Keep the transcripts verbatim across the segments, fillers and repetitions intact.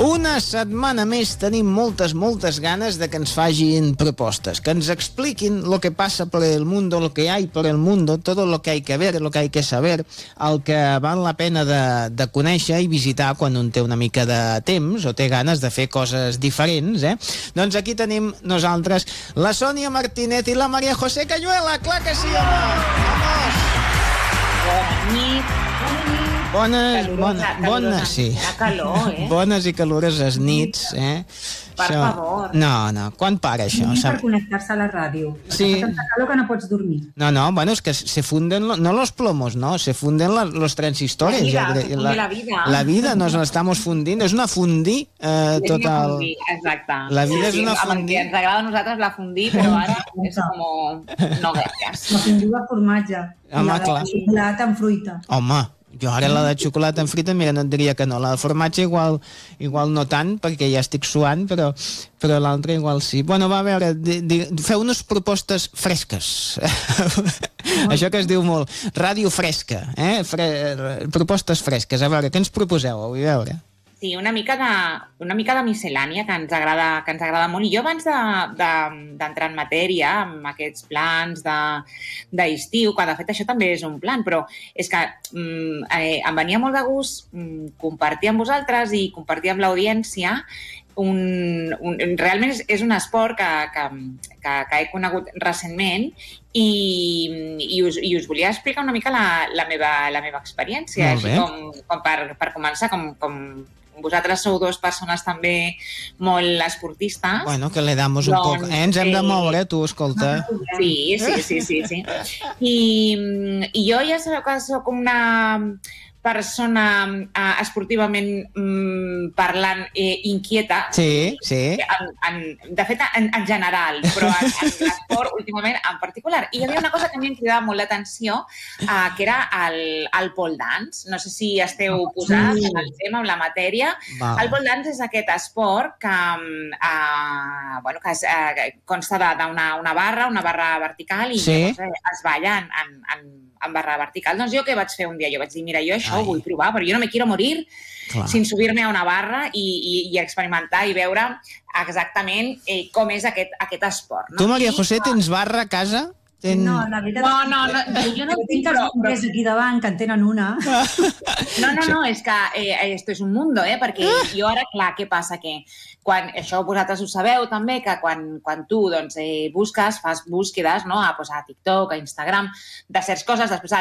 Una setmana més tenim moltes, moltes ganes de que ens facin propostes, que ens expliquin lo que pasa por el mundo, lo que hay por el mundo, todo lo que hay que ver, lo que hay que saber, el que val la pena de, de conèixer i visitar quan un té una mica de temps o té ganes de fer coses diferents, eh? Doncs aquí tenim nosaltres la Sònia Martínez i la María José Cañuela, clar que sí, home! Bona nit. Bones, bones, bones, sí. Calor, eh? Bones i caloroses nits, eh? Per això... favor. No, no, quan para això? Ni per connectar-se a la ràdio. Sí. Fa tanta calor que no pots dormir. No, no, bueno, es que se funden, lo, no los plomos, no, se funden la, los transistores. La vida, ja, se funde la vida. La vida nos la estamos fundindo, és una fundí eh, és total. Una fundí, exacte. La vida sí, és una sí, fundí. Ens agrada a nosaltres la fundí, però ara és com... No gaires. La fundí de formatge. Home, I la clar. de xocolata amb fruita. Home, jo ara la de xocolata amb frita, mira, no et diria que no. La de formatge igual, igual no tant, perquè ja estic suant, però, però l'altra igual sí. Bueno, va, a veure, di, di, feu unes propostes fresques. Això que es diu molt, ràdio fresca, eh? Fre, propostes fresques. A veure, què ens proposeu? Vull veure. Sí, una mica de, una mica de miscel·lània que ens agrada, que ens agrada molt. I jo abans d'entrar de, de, en matèria amb aquests plans d'estiu, de, que de fet això també és un plan, però és que mm, eh, em venia molt de gust mm, compartir amb vosaltres i compartir amb l'audiència un, un, realment és, és un esport que, que, que, que he conegut recentment i, i, us, i us volia explicar una mica la, la, meva, la meva experiència, així com, com per, per començar, com, com vosaltres sou dues persones també molt esportistes. Bueno, que le damos un doncs, poc. Eh, ens hem de moure, tu, escolta. Sí, sí, sí, sí, sí. I, i jo ja sabeu que soc una persona uh, esportivament mm, parlant eh, inquieta. Sí, sí. En, en, de fet, en, en general, però en, en l'esport últimament en particular. I hi havia una cosa que a mi em cridava molt l'atenció, uh, que era el, el pole dance. No sé si esteu posats en el tema, en la matèria. Val. El pole dance és aquest esport que, uh, bueno, que es, uh, consta d'una una barra, una barra vertical, i sí. llavors es balla en, en, en en barra vertical. Doncs jo què vaig fer un dia? Jo vaig dir, mira, jo això Ai. ho vull provar, però jo no me quiero morir Clar. sin subir-me a una barra i, i, i experimentar i veure exactament eh, com és aquest, aquest esport. No? Tu, Maria José, tens barra a casa? Ten... No, la veritat... No, no, no, jo no tinc els bombers aquí davant, que en tenen una. No, no, no, és que eh, esto és un mundo, eh? Perquè jo ara, clar, què passa? Que quan, això vosaltres ho sabeu també, que quan, quan tu doncs, eh, busques, fas búsquedes, no? a, pues, a TikTok, a Instagram, de certes coses, després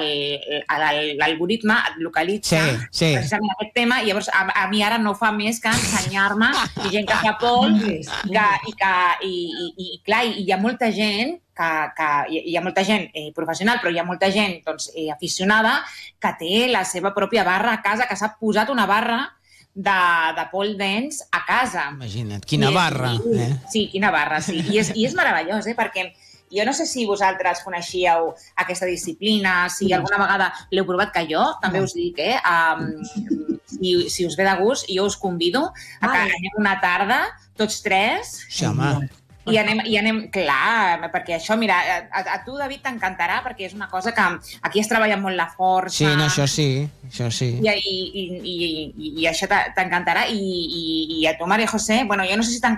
l'algoritme et localitza sí, sí. precisament aquest tema, i llavors a, a mi ara no fa més que ensenyar-me gent que fa pol, que, i, que, i, i, i clar, hi ha molta gent que, que hi ha molta gent eh, professional, però hi ha molta gent doncs, eh, aficionada que té la seva pròpia barra a casa, que s'ha posat una barra de, de pole dance a casa. Imagina't, quina I, barra. I, eh? Sí, quina barra, sí. I és, i és meravellós, eh? Perquè jo no sé si vosaltres coneixíeu aquesta disciplina, si alguna vegada l'heu provat, que jo també us dic, eh? Um, si, si us ve de gust, jo us convido a que anem una tarda, tots tres, sí, home. I anem, i anem, clar, perquè això, mira, a, a tu, David, t'encantarà, perquè és una cosa que aquí es treballa molt la força. Sí, no, això sí, això sí. I, i, i, i, i això t'encantarà. I, i, I a tu, Maria José, bueno, jo no sé si t'encantarà,